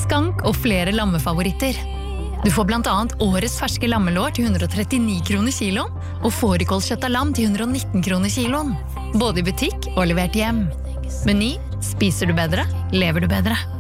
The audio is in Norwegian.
skank og flere lammefavoritter. Du får blant annet årets ferske lammelår til 139 kroner kiloen, og fårikålkjøtt av lam til 119 kroner kiloen. Både i butikk og levert hjem. Meny, spiser du bedre, lever du bedre.